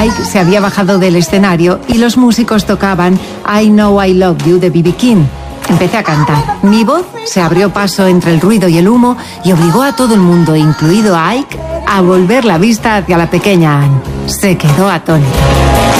Ike se había bajado del escenario y los músicos tocaban I Know I Love You de B.B. King. Empecé a cantar. Mi voz se abrió paso entre el ruido y el humo y obligó a todo el mundo, incluido a Ike, a volver la vista hacia la pequeña Anne. Se quedó atónita.